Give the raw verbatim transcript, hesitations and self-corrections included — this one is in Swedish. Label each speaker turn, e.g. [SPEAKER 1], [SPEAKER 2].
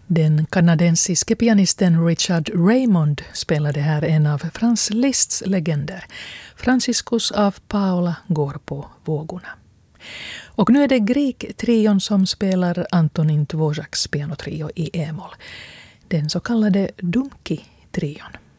[SPEAKER 1] Den kanadensiske pianisten Richard Raymond spelade här en av Franz Liszts legender. Franciscus av Paula går på vågorna. Och nu är det Grieg-trion som spelar Antonin Dvořáks pianotrio i e-moll. Den så kallade Dumki-trion.